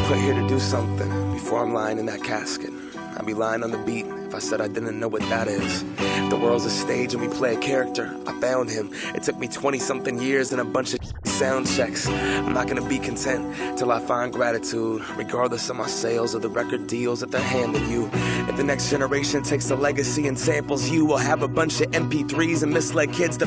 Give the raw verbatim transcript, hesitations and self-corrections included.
put here to do something before I'm lying in that casket. I'd be lying on the beat if I said I didn't know what that is. If the world's a stage and we play a character, I found him. It took me twenty-something years and a bunch of sound checks. I'm not gonna be content till I find gratitude, regardless of my sales or the record deals that they're handing you. If the next generation takes the legacy and samples you, we'll have a bunch of M P threes and misled kids to